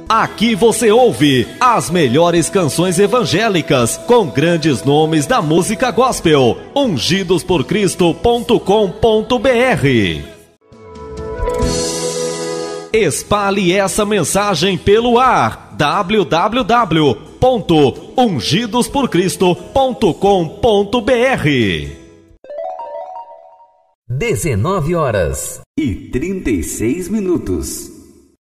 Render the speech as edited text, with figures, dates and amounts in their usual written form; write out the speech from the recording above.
Aqui você ouve as melhores canções evangélicas com grandes nomes da música gospel. ungidosporcristo.com.br. Espalhe essa mensagem pelo ar. www.ungidosporcristo.com.br. 19h36.